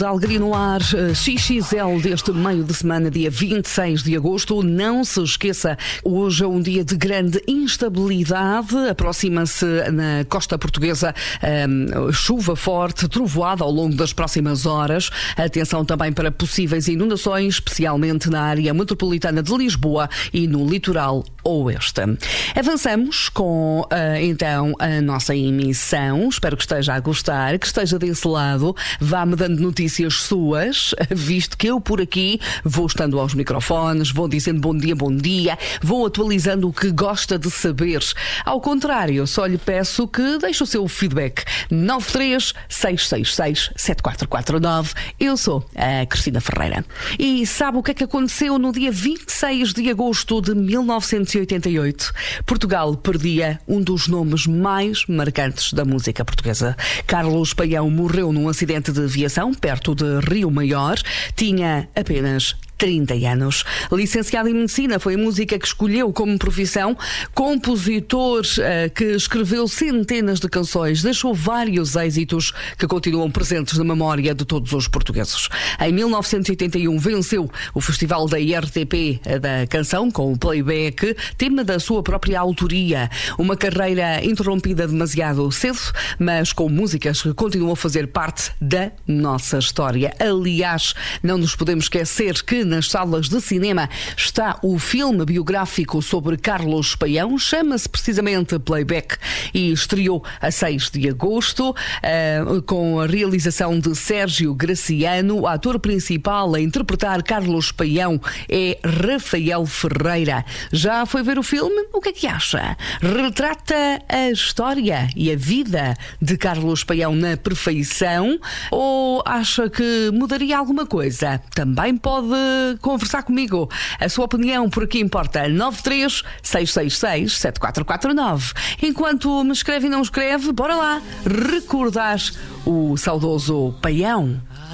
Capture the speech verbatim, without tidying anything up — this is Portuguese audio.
Alegria no ar, X X L deste meio de semana, dia vinte e seis de agosto. Não se esqueça, hoje é um dia de grande instabilidade. Aproxima-se na costa portuguesa um, chuva forte, trovoada ao longo das próximas horas. Atenção também para possíveis inundações, especialmente na área metropolitana de Lisboa e no litoral oeste. Avançamos com uh, então a nossa emissão. Espero que esteja a gostar, que esteja desse lado. Vá-me dando notícias suas, visto que eu por aqui vou estando aos microfones, vou dizendo bom dia, bom dia, vou atualizando o que gosta de saber. Ao contrário, só lhe peço que deixe o seu feedback. nove três seis seis seis sete quatro quatro nove. Eu sou a Cristina Ferreira. E sabe o que é que aconteceu no dia vinte e seis de agosto de mil novecentos e oitenta e oito? Portugal perdia um dos nomes mais marcantes da música portuguesa. Carlos Paião morreu num acidente de aviação perto de Rio Maior. Tinha apenas trinta anos. Licenciado em Medicina, foi a música que escolheu como profissão. Compositor uh, que escreveu centenas de canções, deixou vários êxitos que continuam presentes na memória de todos os portugueses. Em mil novecentos e oitenta e um venceu o Festival da R T P da Canção com o playback, tema da sua própria autoria. Uma carreira interrompida demasiado cedo, mas com músicas que continuam a fazer parte da nossa história. Aliás, não nos podemos esquecer que nas salas de cinema está o filme biográfico sobre Carlos Paião, chama-se precisamente Playback e estreou a seis de agosto, uh, com a realização de Sérgio Graciano. O ator principal a interpretar Carlos Paião é Rafael Ferreira. Já foi ver o filme? O que é que acha? Retrata a história e a vida de Carlos Paião na perfeição ou acha que mudaria alguma coisa? Também pode conversar comigo. A sua opinião por aqui importa. nove três seis seis seis sete quatro quatro nove. Enquanto me escreve e não escreve, bora lá recordar o saudoso Paião.